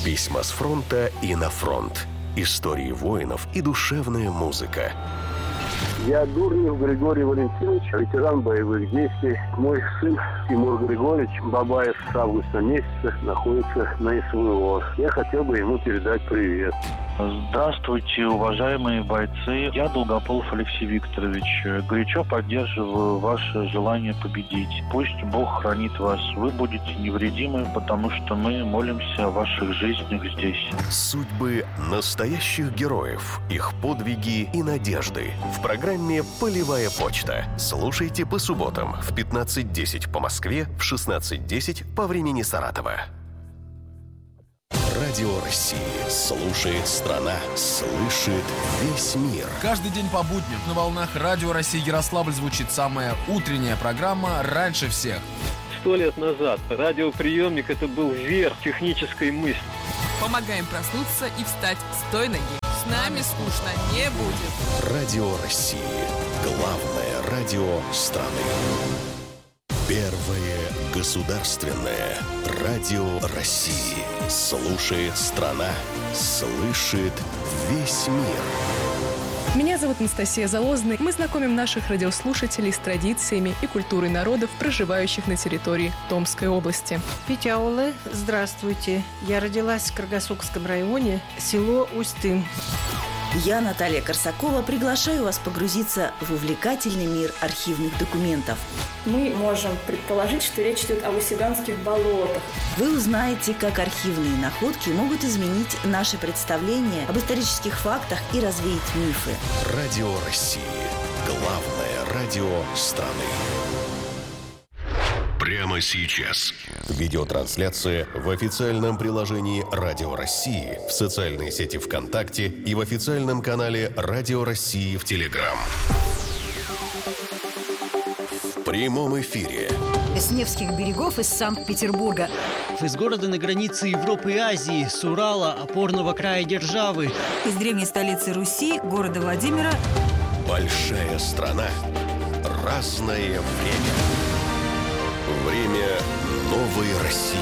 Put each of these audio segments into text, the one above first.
Письма с фронта и на фронт. Истории воинов и душевная музыка. Я Дурнев Григорий Валентинович, ветеран боевых действий. Мой сын Тимур Григорьевич Бабаев с августа месяца находится на СВО. Я хотел бы ему передать привет. Здравствуйте, уважаемые бойцы. Я Долгополов Алексей Викторович. Горячо поддерживаю ваше желание победить. Пусть Бог хранит вас. Вы будете невредимы, потому что мы молимся о ваших жизнях здесь. Судьбы настоящих героев, их подвиги и надежды. В программе «Полевая почта». Слушайте по субботам в 15:10 по Москве, в 16:10 по времени Саратова. Радио России. Слушает страна. Слышит весь мир. Каждый день по будням на волнах Радио России Ярославль звучит самая утренняя программа «Раньше всех». 100 лет назад радиоприемник – это был верх технической мысли. Помогаем проснуться и встать с той ноги. С нами скучно не будет. Радио России. Главное радио страны. Первое государственное радио России. Слушает страна. Слышит весь мир. Меня зовут Анастасия Залозная. Мы знакомим наших радиослушателей с традициями и культурой народов, проживающих на территории Томской области. Петяулы, здравствуйте. Я родилась в Каргасокском районе, село Усть-Тын. Я, Наталья Корсакова, приглашаю вас погрузиться в увлекательный мир архивных документов. Мы можем предположить, что речь идет о Васюганских болотах. Вы узнаете, как архивные находки могут изменить наше представление об исторических фактах и развеять мифы. Радио России. Главное радио страны. Прямо сейчас. Видеотрансляция в официальном приложении Радио России, в социальной сети ВКонтакте и в официальном канале Радио России в Телеграм. В прямом эфире. С Невских берегов из Санкт-Петербурга. Из города на границе Европы и Азии, с Урала, опорного края державы. Из древней столицы Руси, города Владимира. Большая страна. Разное время. Время новой России.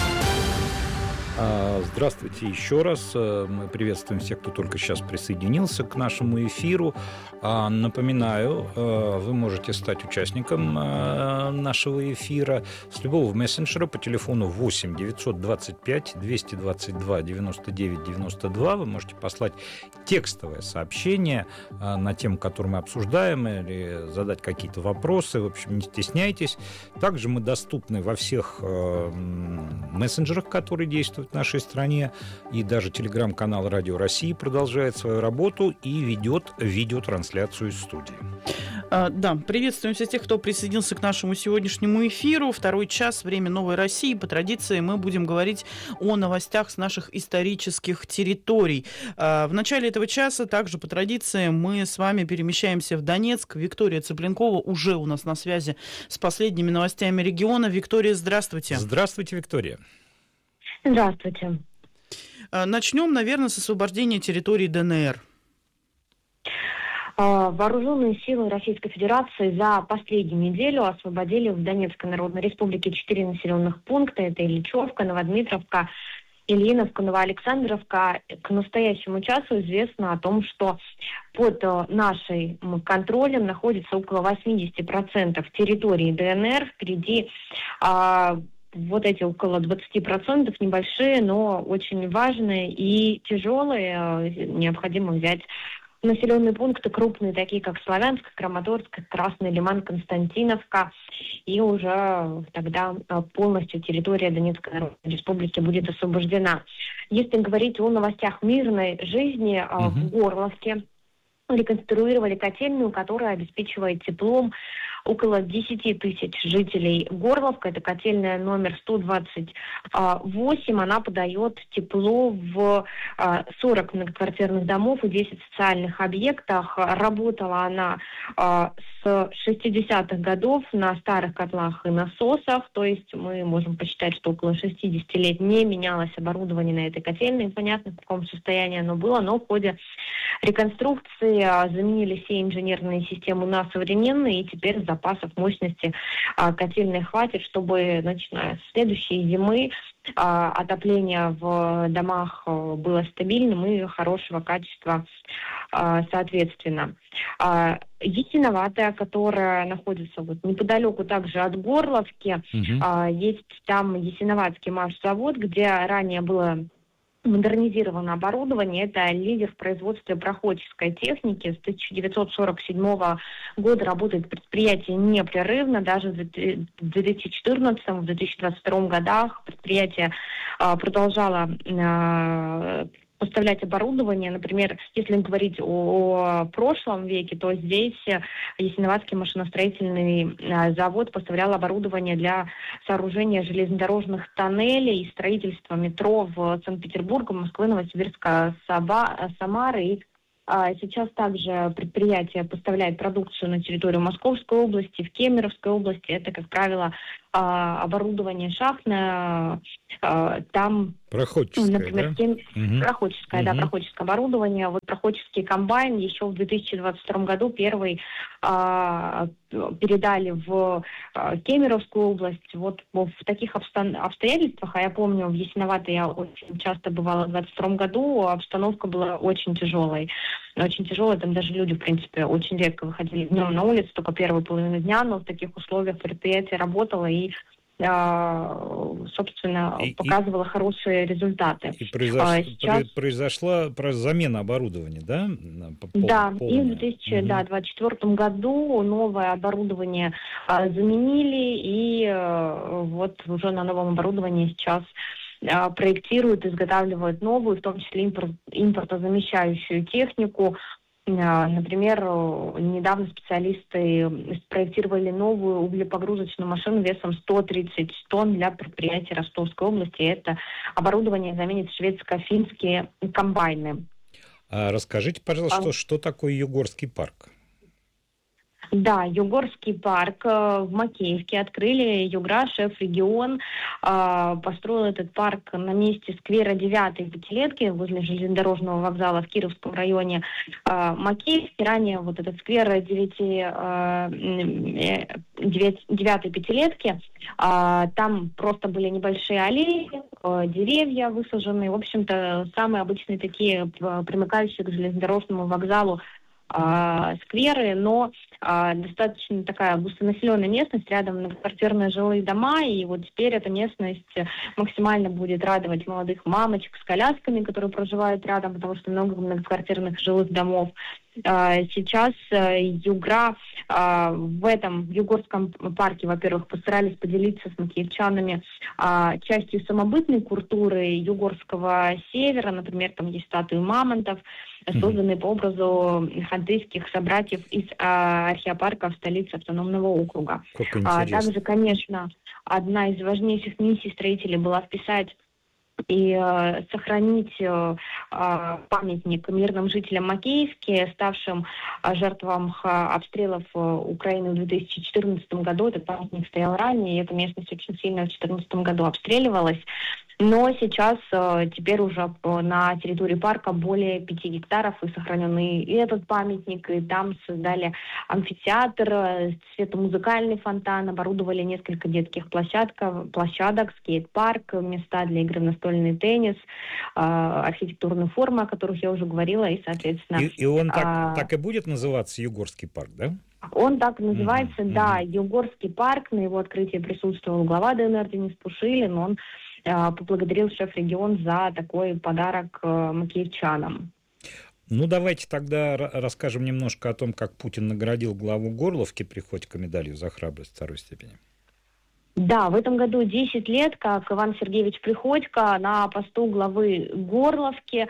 Здравствуйте еще раз. Мы приветствуем всех, кто только сейчас присоединился к нашему эфиру. Напоминаю, вы можете стать участником нашего эфира с любого мессенджера по телефону 8 925 222 99 92. Вы можете послать текстовое сообщение на тему, которую мы обсуждаем, или задать какие-то вопросы. В общем, не стесняйтесь. Также мы доступны во всех мессенджерах, которые действуют в нашей стране, и даже телеграм-канал Радио России продолжает свою работу и ведет видеотрансляцию из студии. Да, приветствуем всех тех, кто присоединился к нашему сегодняшнему эфиру. Второй час, время новой России. По традиции мы будем говорить о новостях с наших исторических территорий. В начале этого часа также по традиции мы с вами перемещаемся в Донецк. Виктория Цыпленкова уже у нас на связи с последними новостями региона. Виктория, здравствуйте. Здравствуйте, Виктория. Здравствуйте. Начнем, наверное, с освобождения территории ДНР. Вооруженные силы Российской Федерации за последнюю неделю освободили в Донецкой Народной Республике 4 населенных пункта. Это Ильичевка, Новодмитровка, Ильиновка, Новоалександровка. К настоящему часу известно о том, что под нашим контролем находится около 80% территории ДНР. Впереди вот эти около 20% небольшие, но очень важные и тяжелые. Необходимо взять населенные пункты крупные, такие как Славянск, Краматорск, Красный Лиман, Константиновка. И уже тогда полностью территория Донецкой Народной Республики будет освобождена. Если говорить о новостях мирной жизни, в Горловке реконструировали котельную, которая обеспечивает теплом около 10 тысяч жителей Горловка. Это котельная номер 128. Она подает тепло в 40 многоквартирных домов и 10 социальных объектах. Работала она с 60-х годов на старых котлах и насосах. То есть мы можем посчитать, что около 60 лет не менялось оборудование на этой котельной. Непонятно, в каком состоянии оно было, но в ходе реконструкции заменили все инженерные системы на современные, и теперь запасов мощности котельной хватит, чтобы, начиная с следующей зимы, отопление в домах было стабильным и хорошего качества соответственно. Ясиноватая, которая находится неподалеку также от Горловки, есть там Ясиноватский машзавод, где ранее было модернизировано оборудование. Это лидер в производстве проходческой техники. С 1947 года работает предприятие непрерывно. Даже в 2014-2022 годах предприятие продолжало поставлять оборудование. Например, если говорить о прошлом веке, то здесь Ясиноватский машиностроительный завод поставлял оборудование для сооружения железнодорожных тоннелей и строительства метро в Санкт-Петербурге, Москвы, Новосибирска, Самары. И сейчас также предприятие поставляет продукцию на территорию Московской области, в Кемеровской области. Это, как правило, оборудование шахтное, там, проходческое, например, проходческое, проходческое оборудование. Проходческий комбайн еще в 2022 году первый передали в Кемеровскую область. В таких обстоятельствах, а я помню, в Ясиноватой я очень часто бывала в 2022 году, обстановка была очень тяжелой. Очень тяжелая, там даже люди, в принципе, очень редко выходили днем на улицу, только первую половину дня, но в таких условиях предприятие работало и собственно, показывала хорошие результаты. И произошла замена оборудования, да? Да, и в 2024 году новое оборудование заменили, и уже на новом оборудовании сейчас проектируют, изготавливают новую, в том числе импортозамещающую технику. Например, недавно специалисты спроектировали новую углепогрузочную машину весом 130 тонн для предприятия Ростовской области. Это оборудование заменит шведско-финские комбайны. Расскажите, пожалуйста, что такое Югорский парк? Да, Югорский парк в Макеевке открыли. Югра, шеф-регион, построил этот парк на месте сквера 9-й пятилетки возле железнодорожного вокзала в Кировском районе Макеевки. Ранее этот сквер 9-й пятилетки, там просто были небольшие аллеи, деревья высаженные. В общем-то, самые обычные такие, примыкающие к железнодорожному вокзалу скверы, но достаточно такая густонаселенная местность, рядом многоквартирные жилые дома, и теперь эта местность максимально будет радовать молодых мамочек с колясками, которые проживают рядом, потому что много многоквартирных жилых домов. Сейчас Югра в этом Югорском парке, во-первых, постарались поделиться с макеевчанами частью самобытной культуры Югорского севера. Например, там есть статуи мамонтов, созданные по образу хантыйских собратьев из археопарка в столице автономного округа. Также, конечно, одна из важнейших миссий строителей была вписать и сохранить памятник мирным жителям Макеевки, ставшим жертвам обстрелов Украины в 2014 году. Этот памятник стоял ранее, и эта местность очень сильно в 2014 году обстреливалась. Но сейчас теперь уже на территории парка более 5 гектаров и сохранены и этот памятник, и там создали амфитеатр, светомузыкальный фонтан, оборудовали несколько детских площадок, скейт-парк, места для игры в настольный теннис, архитектурные формы, о которых я уже говорила, и, соответственно... И он так и будет называться Югорский парк, да? Он так и называется, да, Югорский парк. На его открытии присутствовал глава ДНР Денис Пушилин. Он поблагодарил шеф-регион за такой подарок макеевчанам. Давайте тогда расскажем немножко о том, как Путин наградил главу Горловки Приходько медалью за храбрость второй степени. Да, в этом году 10 лет, как Иван Сергеевич Приходько на посту главы Горловки,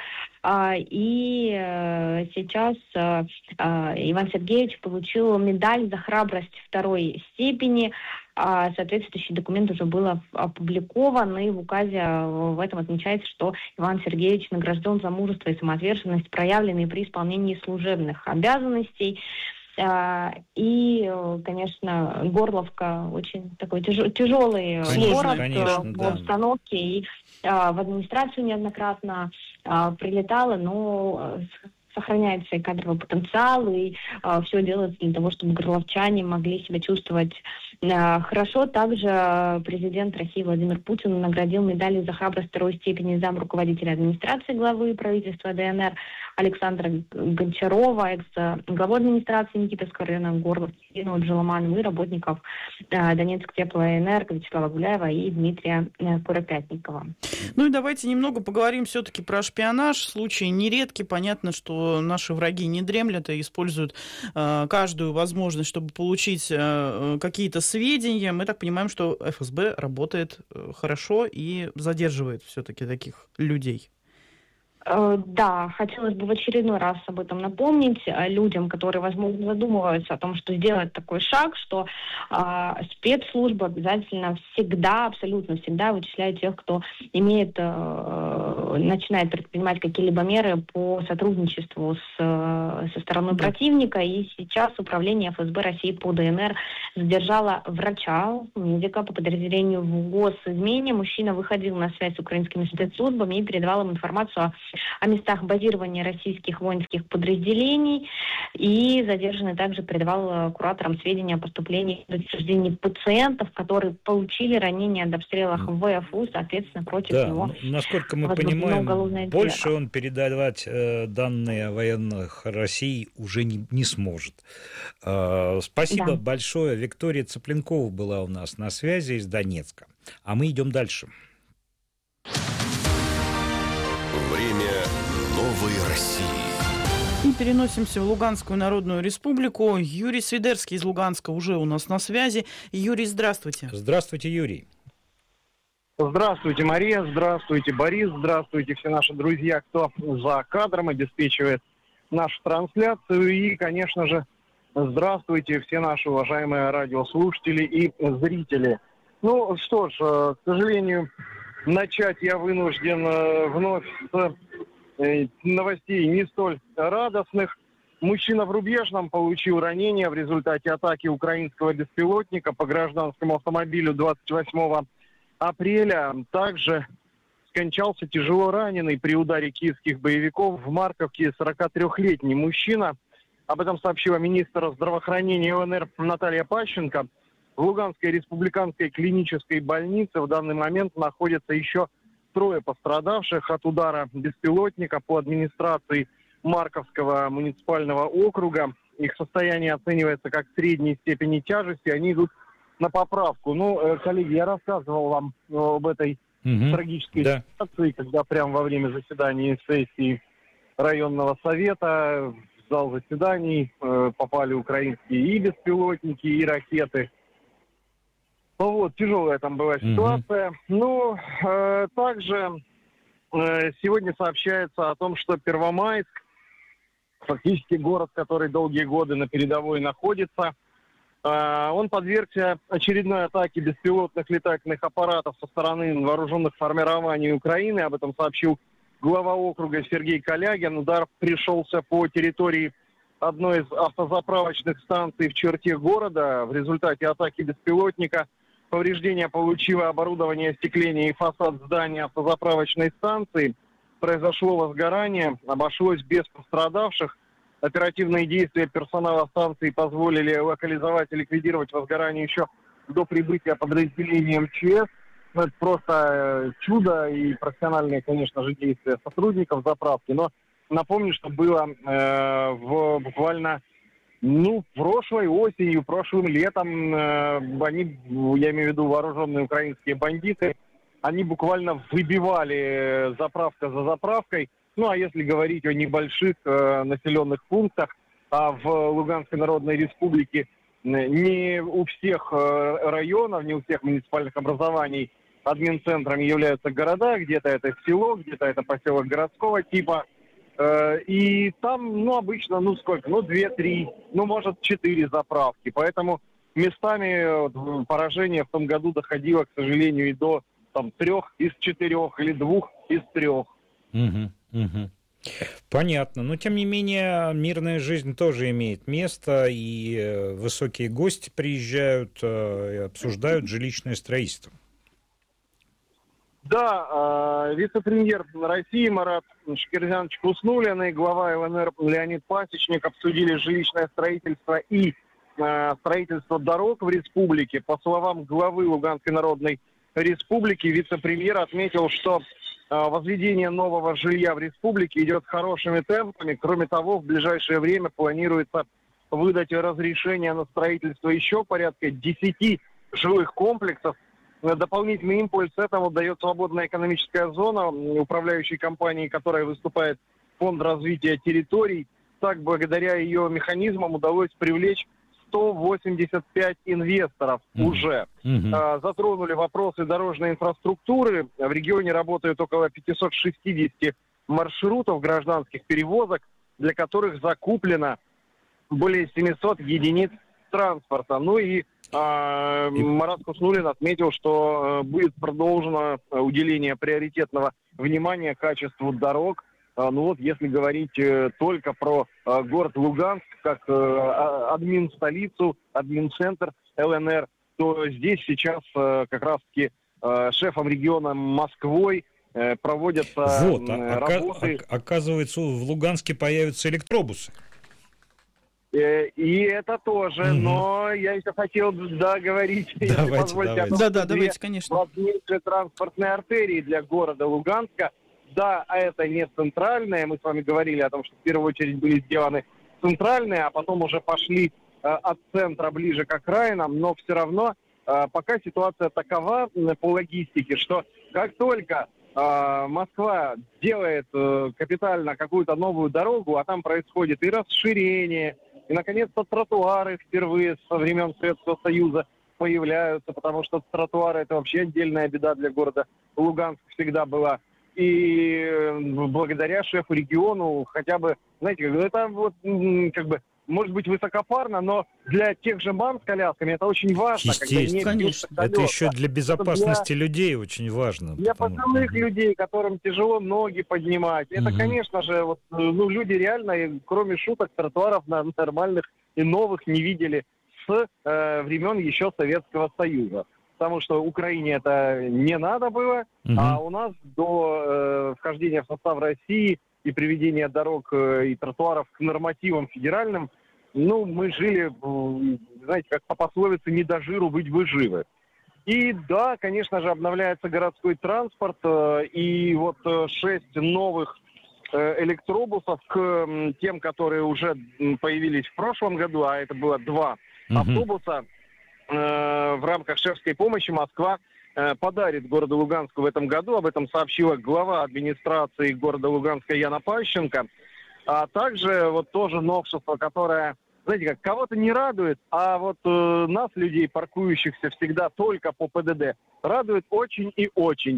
и сейчас Иван Сергеевич получил медаль за храбрость второй степени. Соответствующий документ уже был опубликован, и в указе в этом отмечается, что Иван Сергеевич награжден за мужество и самоотверженность, проявленные при исполнении служебных обязанностей. И, конечно, Горловка очень такой тяжелый город в обстановке, и в администрацию неоднократно прилетала, но сохраняется и кадровый потенциал, и все делается для того, чтобы горловчане могли себя чувствовать Хорошо, также президент России Владимир Путин наградил медалью за храбрость второй степени зам руководителя администрации главы правительства ДНР Александра Гончарова, экс-главу администрации Никитовского района города Ирину Джиломанову и работников Донецк-Теплоэнерго Вячеслава Гуляева и Дмитрия Куропятникова. Ну и давайте немного поговорим все-таки про шпионаж. Случаи нередки. Понятно, что наши враги не дремлят и используют каждую возможность, чтобы получить какие-то сведения. Мы так понимаем, что ФСБ работает хорошо и задерживает все-таки таких людей. Да, хотелось бы в очередной раз об этом напомнить людям, которые, возможно, задумываются о том, что сделать такой шаг, что спецслужбы обязательно всегда, абсолютно всегда вычисляют тех, кто начинает предпринимать какие-либо меры по сотрудничеству со стороной противника. И сейчас Управление ФСБ России по ДНР задержало врача, медика по подразделению в госизмене. Мужчина выходил на связь с украинскими спецслужбами и передавал им информацию о местах базирования российских воинских подразделений, и задержанный также передавал кураторам сведения о поступлении и утверждении пациентов, которые получили ранения от обстрелов в ВФУ, соответственно, против него. Насколько мы понимаем, больше он передавать данные о военных России уже не сможет. Спасибо большое. Виктория Цыпленкова была у нас на связи из Донецка. А мы идем дальше. Время новой России. И переносимся в Луганскую Народную Республику. Юрий Свидерский из Луганска уже у нас на связи. Юрий, здравствуйте. Здравствуйте, Юрий. Здравствуйте, Мария. Здравствуйте, Борис. Здравствуйте, все наши друзья, кто за кадром обеспечивает нашу трансляцию. И, конечно же, здравствуйте, все наши уважаемые радиослушатели и зрители. Ну что ж, к сожалению, начать я вынужден вновь с новостей не столь радостных. Мужчина в Рубежном получил ранение в результате атаки украинского беспилотника по гражданскому автомобилю 28 апреля. Также скончался тяжело раненый при ударе киевских боевиков в Марковке 43-летний мужчина. Об этом сообщила министр здравоохранения ЛНР Наталья Пащенко. В Луганской республиканской клинической больнице в данный момент находятся еще 3 пострадавших от удара беспилотника по администрации Марковского муниципального округа. Их состояние оценивается как средней степени тяжести, они идут на поправку. Ну, коллеги, я рассказывал вам об этой трагической ситуации, когда прямо во время заседания сессии районного совета в зал заседаний попали украинские и беспилотники, и ракеты. Ну вот, тяжелая там была ситуация. Ну, также сегодня сообщается о том, что Первомайск, фактически город, который долгие годы на передовой находится, он подвергся очередной атаке беспилотных летательных аппаратов со стороны вооруженных формирований Украины. Об этом сообщил глава округа Сергей Калягин. Удар пришелся по территории одной из автозаправочных станций в черте города. В результате атаки беспилотника повреждения получило оборудование остекления и фасад здания автозаправочной станции. Произошло возгорание, обошлось без пострадавших. Оперативные действия персонала станции позволили локализовать и ликвидировать возгорание еще до прибытия подразделения МЧС. Это просто чудо и профессиональные, конечно же, действия сотрудников заправки. Но напомню, что было буквально прошлой осенью, прошлым летом они, я имею в виду вооруженные украинские бандиты, они буквально выбивали заправка за заправкой. Ну, а если говорить о небольших населенных пунктах, а в Луганской Народной Республике не у всех районов, не у всех муниципальных образований админцентрами являются города, где-то это село, где-то это поселок городского типа. И там, обычно, 2-3, может, 4 заправки. Поэтому местами поражение в том году доходило, к сожалению, и до 3 из 4 или 2 из 3. Понятно. Но, тем не менее, мирная жизнь тоже имеет место, и высокие гости приезжают и обсуждают жилищное строительство. Да, вице-премьер России Марат Шакирзянович Хуснуллин и глава ЛНР Леонид Пасечник обсудили жилищное строительство и строительства дорог в республике. По словам главы Луганской Народной Республики, вице-премьер отметил, что возведение нового жилья в республике идет хорошими темпами. Кроме того, в ближайшее время планируется выдать разрешение на строительство еще порядка 10 жилых комплексов. Дополнительный импульс этому дает свободная экономическая зона, управляющей компанией, которая выступает Фонд развития территорий. Так, благодаря ее механизмам удалось привлечь 185 инвесторов уже. Затронули вопросы дорожной инфраструктуры. В регионе работают около 560 маршрутов гражданских перевозок, для которых закуплено более 700 единиц транспорта. Ну и Марат Хуснуллин отметил, что будет продолжено уделение приоритетного внимания качеству дорог. Ну вот, если говорить только про город Луганск, как админстолицу, админцентр ЛНР, то здесь сейчас как раз-таки шефом региона Москвой проводятся работы. Оказывается, в Луганске появятся электробусы. И это тоже, но я еще хотел договорить, если позволите. Давайте, конечно. Важнейшие транспортные артерии для города Луганска. Да, это не центральные, мы с вами говорили о том, что в первую очередь были сделаны центральные, а потом уже пошли от центра ближе к окраинам, но все равно пока ситуация такова по логистике, что как только Москва делает капитально какую-то новую дорогу, а там происходит и расширение, и, наконец-то, тротуары впервые со времен Советского Союза появляются, потому что тротуары – это вообще отдельная беда для города Луганск всегда была. И благодаря шефу региону хотя бы, знаете, это вот как бы может быть высокопарно, но для тех же мам с колясками это очень важно. Естественно, конечно. Это еще для безопасности людей очень важно. Для пожилых людей, которым тяжело ноги поднимать. Это, конечно же, вот, люди реально, кроме шуток, тротуаров нормальных и новых не видели с времен еще Советского Союза. Потому что Украине это не надо было, а у нас до вхождения в состав России и приведения дорог и тротуаров к нормативам федеральным, мы жили, знаете, как по пословице, не до жиру быть бы живы. И да, конечно же, обновляется городской транспорт, и вот 6 новых электробусов к тем, которые уже появились в прошлом году, а это было 2 автобуса, в рамках шефской помощи Москва подарит городу Луганску в этом году. Об этом сообщила глава администрации города Луганска Яна Пащенко. А также вот тоже новшество, которое, знаете, как кого-то не радует, а вот нас, людей, паркующихся всегда только по ПДД, радует очень и очень.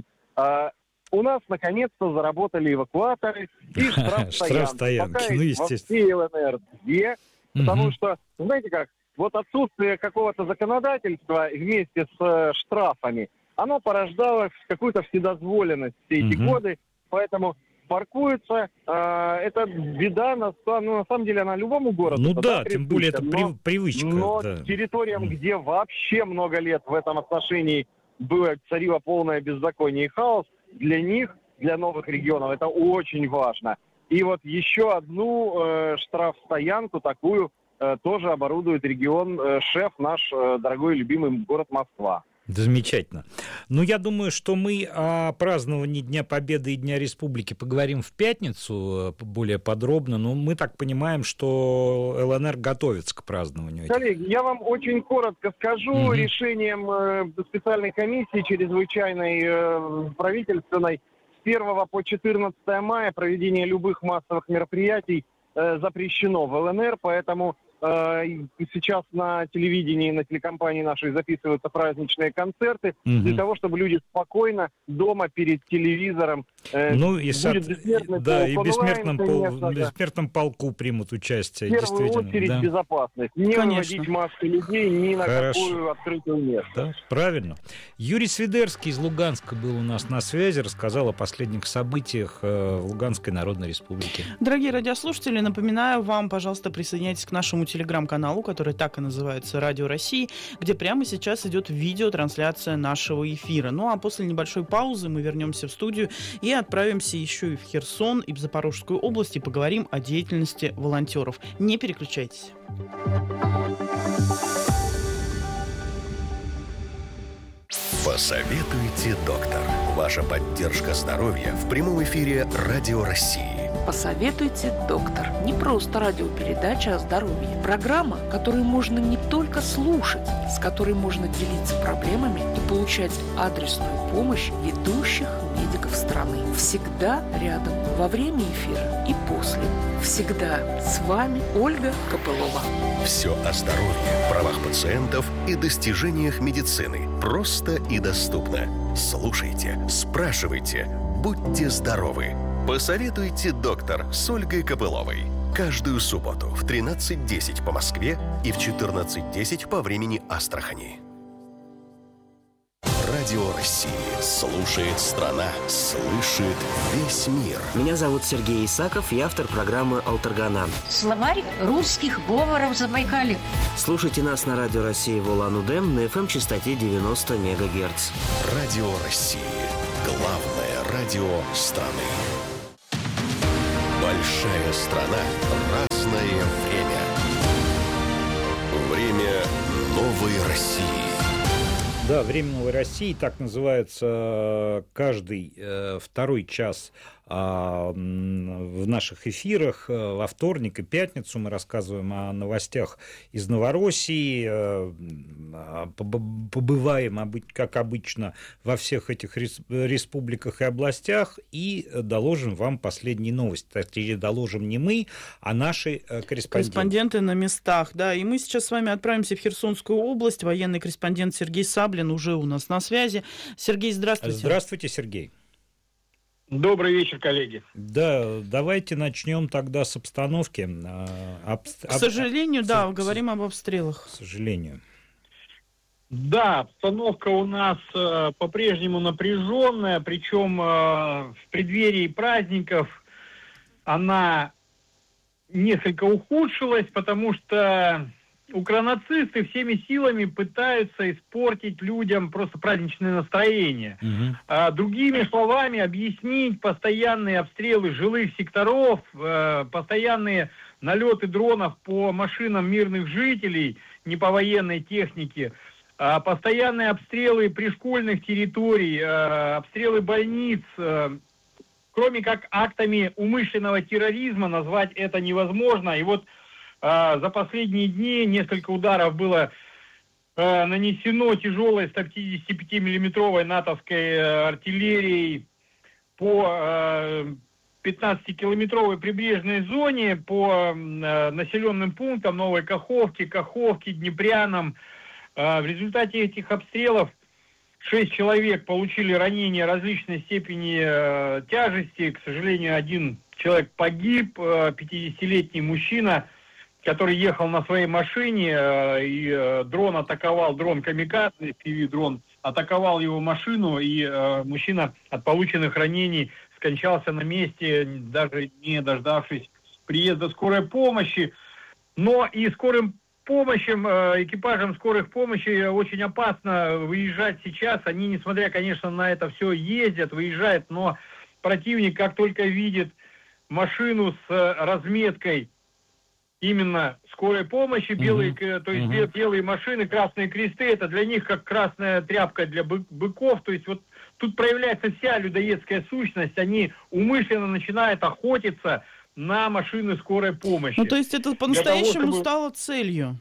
У нас наконец-то заработали эвакуаторы и штрафстоянки. Пока есть во всей ЛНР 2, потому что, знаете как, вот отсутствие какого-то законодательства вместе с штрафами, оно порождало какую-то вседозволенность все эти годы, поэтому паркуются, это беда, на самом деле она любому городу. Ну да, тем более это привычка. Но территориям, где вообще много лет в этом отношении царило полное беззаконие и хаос, для них, для новых регионов это очень важно. И вот еще одну штрафстоянку такую тоже оборудует регион, шеф наш дорогой любимый город Москва. Замечательно. Я думаю, что мы о праздновании Дня Победы и Дня Республики поговорим в пятницу более подробно, но мы так понимаем, что ЛНР готовится к празднованию. Коллеги, я вам очень коротко скажу. Решением специальной комиссии чрезвычайной правительственной с 1 по 14 мая проведение любых массовых мероприятий запрещено в ЛНР, поэтому сейчас на телевидении, на телекомпании нашей записываются праздничные концерты для того, чтобы люди спокойно дома перед телевизором и в бессмертном полку примут участие. В первую очередь безопасность. Не выводить массы людей ни на какую открытую место. Да, правильно. Юрий Свидерский из Луганска был у нас на связи, рассказал о последних событиях в Луганской Народной Республике. Дорогие радиослушатели, напоминаю вам, пожалуйста, присоединяйтесь к нашему телеграм-каналу, который так и называется «Радио России», где прямо сейчас идет видеотрансляция нашего эфира. А после небольшой паузы мы вернемся в студию и отправимся еще и в Херсон, и в Запорожскую область, и поговорим о деятельности волонтеров. Не переключайтесь. Посоветуйте, доктор. Ваша поддержка здоровья в прямом эфире Радио России. Посоветуйте, доктор. Не просто радиопередача о здоровье. Программа, которую можно не только слушать, с которой можно делиться проблемами и получать адресную помощь ведущих медиков страны. Всегда рядом, во время эфира и после. Всегда с вами Ольга Копылова. Все о здоровье, правах пациентов и достижениях медицины. Просто и доступно. Слушайте, спрашивайте, будьте здоровы. Посоветуйте, доктор, с Ольгой Копыловой. Каждую субботу в 13:10 по Москве и в 14:10 по времени Астрахани. Радио России. Слушает страна. Слышит весь мир. Меня зовут Сергей Исаков, я автор программы «Алтаргана». Словарь русских говоров Забайкалья. Слушайте нас на Радио России в Улан-Удэ на FM-частоте 90 МГц. Радио России. Главное радио страны. Большая страна. Разное время. Время новой России. Да, «Время новой России», так называется каждый второй час в наших эфирах. Во вторник и пятницу мы рассказываем о новостях из Новороссии, побываем, как обычно, во всех этих республиках и областях и доложим вам последние новости. Точнее, доложим не мы, а наши корреспонденты. Корреспонденты на местах, да. И мы сейчас с вами отправимся в Херсонскую область. Военный корреспондент Сергей Саблин уже у нас на связи. Сергей, здравствуйте. Здравствуйте, Сергей. Добрый вечер, коллеги. Да, давайте начнем тогда с обстановки. К сожалению, да, говорим об обстрелах. К сожалению. Да, обстановка у нас по-прежнему напряженная, причем в преддверии праздников она несколько ухудшилась, потому что укронацисты всеми силами пытаются испортить людям просто праздничное настроение. Другими словами, объяснить постоянные обстрелы жилых секторов, постоянные налеты дронов по машинам мирных жителей, не по военной технике, постоянные обстрелы пришкольных территорий, обстрелы больниц, кроме как актами умышленного терроризма, назвать это невозможно. И вот за последние дни несколько ударов было нанесено тяжелой 155-миллиметровой натовской артиллерией по 15-километровой прибрежной зоне, по населенным пунктам Новой Каховки, Днепрянам. В результате этих обстрелов 6 человек получили ранения различной степени тяжести. К сожалению, один человек погиб, 50-летний мужчина, который ехал на своей машине, и дрон камикадзе, FPV-дрон, атаковал его машину, и мужчина от полученных ранений скончался на месте, даже не дождавшись приезда скорой помощи. Но и экипажам скорых помощи очень опасно выезжать сейчас. Они, несмотря, конечно, на это все ездят, выезжают, но противник, как только видит машину с разметкой именно скорой помощи, белые машины, красные кресты, это для них как красная тряпка для быков. То есть вот тут проявляется вся людоедская сущность. Они умышленно начинают охотиться на машины скорой помощи. Ну, то есть это по-настоящему стало целью?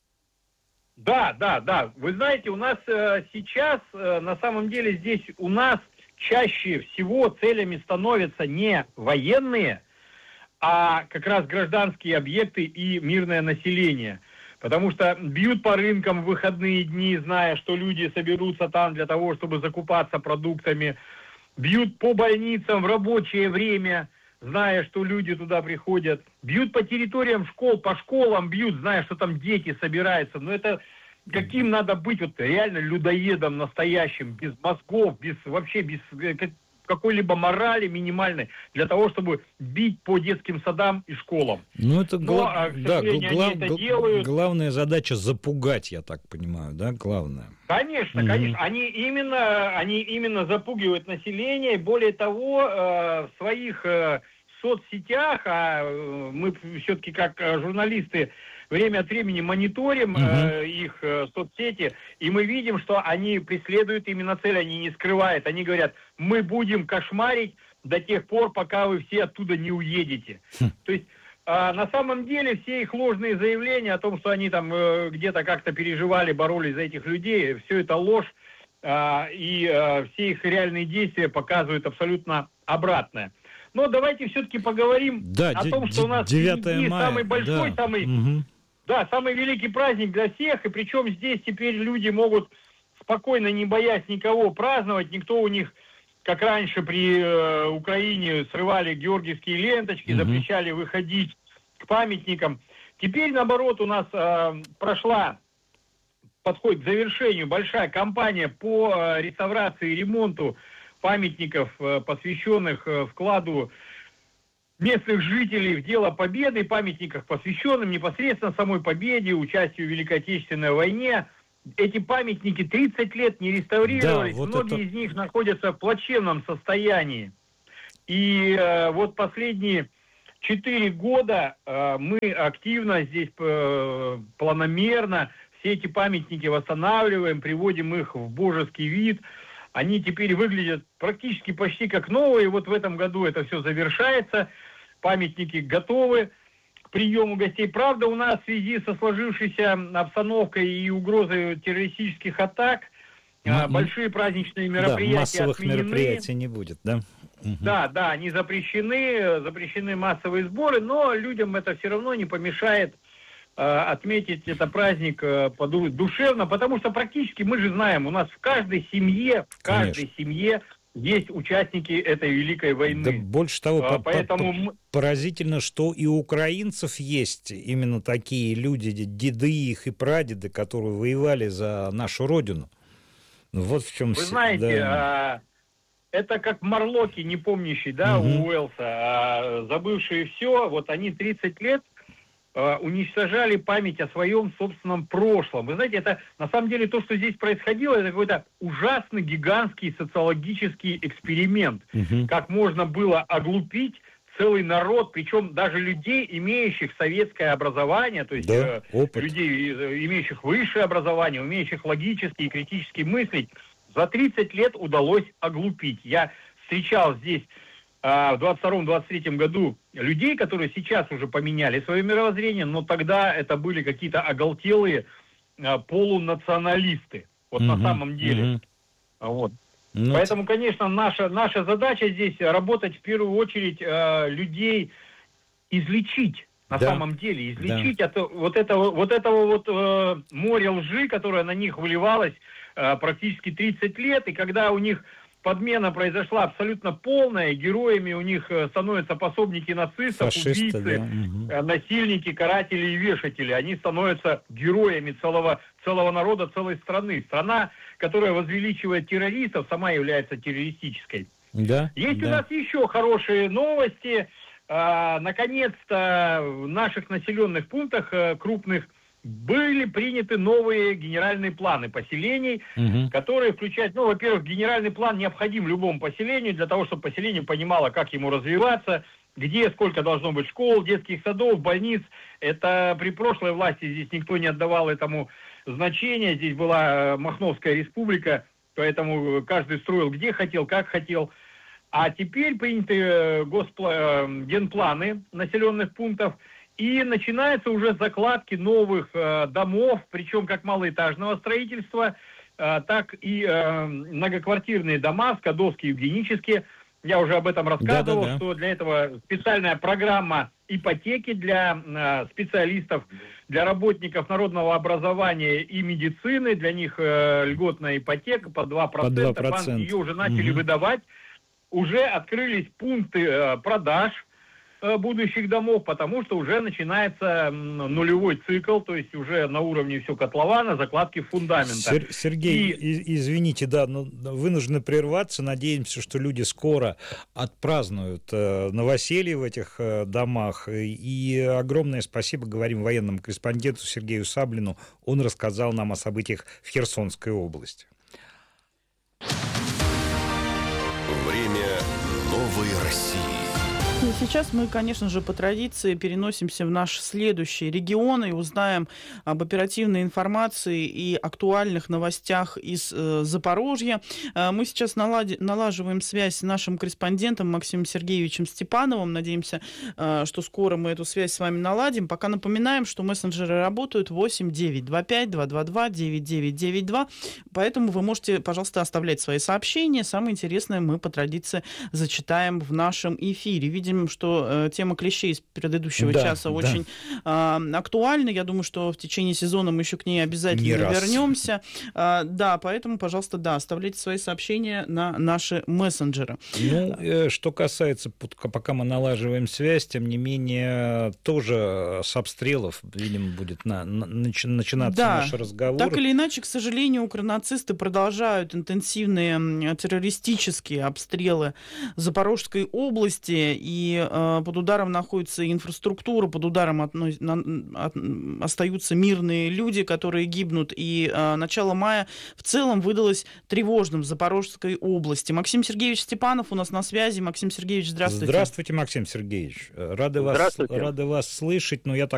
Да. Вы знаете, у нас сейчас, на самом деле, здесь у нас чаще всего целями становятся не военные, а как раз гражданские объекты и мирное население. Потому что бьют по рынкам в выходные дни, зная, что люди соберутся там для того, чтобы закупаться продуктами. Бьют по больницам в рабочее время, зная, что люди туда приходят. Бьют по территориям школ, по школам бьют, зная, что там дети собираются. Но это каким надо быть вот реально людоедом настоящим, без мозгов, без какой-либо морали минимальной, для того, чтобы бить по детским садам и школам. Ну, это это делают. Главная задача запугать, я так понимаю, да, главное. Конечно. Они именно запугивают население. Более того, в своих соцсетях, а мы все-таки как журналисты время от времени мониторим их соцсети, и мы видим, что они преследуют именно цель, они не скрывают. Они говорят, мы будем кошмарить до тех пор, пока вы все оттуда не уедете. То есть на самом деле все их ложные заявления о том, что они там где-то как-то переживали, боролись за этих людей, все это ложь, и все их реальные действия показывают абсолютно обратное. Но давайте все-таки поговорим о том, что у нас впереди самый большой, самый великий праздник для всех, и причем здесь теперь люди могут спокойно, не боясь никого, праздновать, никто у них, как раньше при Украине, срывали георгиевские ленточки, запрещали выходить к памятникам. Теперь, наоборот, у нас подходит к завершению большая кампания по реставрации и ремонту памятников, посвященных вкладу местных жителей в дело победы, памятниках, посвященным непосредственно самой победе, участию в Великой Отечественной войне. Эти памятники 30 лет не реставрировались, многие из них находятся в плачевном состоянии. И вот последние 4 года мы активно здесь, планомерно, все эти памятники восстанавливаем, приводим их в божеский вид. Они теперь выглядят практически почти как новые. Вот в этом году это все завершается. Памятники готовы к приему гостей. Правда, у нас в связи со сложившейся обстановкой и угрозой террористических атак большие праздничные мероприятия массовых отменены. Мероприятий не будет, да? Да, они запрещены массовые сборы, но людям это все равно не помешает отметить этот праздник душевно, потому что практически мы же знаем, у нас в каждой семье есть участники этой великой войны. Да, больше того, поразительно, что и у украинцев есть именно такие люди, деды их и прадеды, которые воевали за нашу родину. Вот в чем... Вы знаете, это как морлоки, не помнящие, у Уэллса, забывшие все, вот они 30 лет уничтожали память о своем собственном прошлом. Вы знаете, это на самом деле то, что здесь происходило, это какой-то ужасный, гигантский социологический эксперимент. Как можно было оглупить целый народ, причем даже людей, имеющих советское образование, то есть людей, имеющих высшее образование, умеющих логически и критически мыслить, за 30 лет удалось оглупить. Я встречал здесь в 22-23 году людей, которые сейчас уже поменяли свое мировоззрение, но тогда это были какие-то оголтелые полунационалисты. Вот на самом деле. Вот. Поэтому, конечно, наша задача здесь работать в первую очередь людей излечить. На самом деле, излечить от вот этого моря лжи, которое на них выливалось практически 30 лет, и когда у них подмена произошла абсолютно полная, героями у них становятся пособники нацистов, фашисты, убийцы, насильники, каратели и вешатели. Они становятся героями целого народа, целой страны. Страна, которая возвеличивает террористов, сама является террористической. Есть у нас еще хорошие новости. Наконец-то в наших населенных пунктах крупных были приняты новые генеральные планы поселений, которые включают, во-первых, генеральный план необходим любому поселению для того, чтобы поселение понимало, как ему развиваться, где, сколько должно быть школ, детских садов, больниц. Это при прошлой власти здесь никто не отдавал этому значения. Здесь была Махновская республика, поэтому каждый строил где хотел, как хотел. А теперь приняты генпланы населенных пунктов, и начинаются уже закладки новых домов, причем как малоэтажного строительства, так и многоквартирные дома, скадовские, евгенические. Я уже об этом рассказывал, что для этого специальная программа ипотеки для специалистов, для работников народного образования и медицины. Для них льготная ипотека по 2%. Банки ее уже начали выдавать. Уже открылись пункты продаж будущих домов, потому что уже начинается нулевой цикл, то есть уже на уровне все котлована, закладки фундамента. Сергей, извините, но вынуждены прерваться. Надеемся, что люди скоро отпразднуют новоселье в этих домах. И огромное спасибо говорим военному корреспонденту Сергею Саблину. Он рассказал нам о событиях в Херсонской области. Время новой России. И сейчас мы, конечно же, по традиции переносимся в наш следующий регион и узнаем об оперативной информации и актуальных новостях из Запорожья. Мы сейчас налаживаем связь с нашим корреспондентом Максимом Сергеевичем Степановым. Надеемся, что скоро мы эту связь с вами наладим. Пока напоминаем, что мессенджеры работают 8-925-222-9992. Поэтому вы можете, пожалуйста, оставлять свои сообщения. Самое интересное мы по традиции зачитаем в нашем эфире. Видим, что тема клещей из предыдущего часа очень актуальна. Я думаю, что в течение сезона мы еще к ней обязательно вернемся. Да, поэтому, пожалуйста, оставляйте свои сообщения на наши мессенджеры. Что касается, пока мы налаживаем связь, тем не менее, тоже с обстрелов, видимо, будет начинаться наш разговор. Так или иначе, к сожалению, укронацисты продолжают интенсивные террористические обстрелы Запорожской области, и под ударом находится инфраструктура, под ударом остаются мирные люди, которые гибнут. И начало мая в целом выдалось тревожным в Запорожской области. Максим Сергеевич Степанов у нас на связи. Максим Сергеевич, здравствуйте. Здравствуйте, Максим Сергеевич. Рады вас слышать, но я так